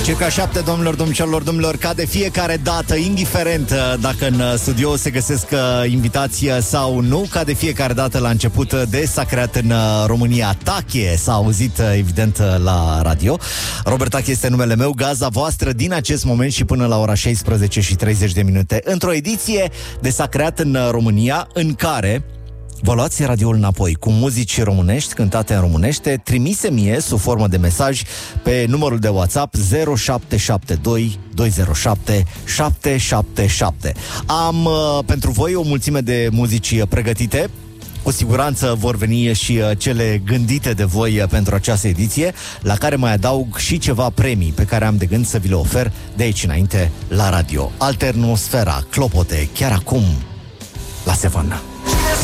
Circa 7, domnilor, ca de fiecare dată, indiferent dacă în studio se găsesc invitații sau nu, ca de fiecare dată la început de S-a creat în România. Tache s-a auzit evident la radio. Robert Tache este numele meu, gazda voastră din acest moment și până la ora 16:30 într-o ediție de S-a creat în România, în care vă luați radioul înapoi cu muzici românești cântate în românește, trimise mie sub formă de mesaj pe numărul de WhatsApp 0772 207 777. Am pentru voi o mulțime de muzici pregătite. Cu siguranță vor veni și cele gândite de voi pentru această ediție, la care mai adaug și ceva premii pe care am de gând să vi le ofer de aici înainte la radio. Alternosfera, clopote, chiar acum la Sevan.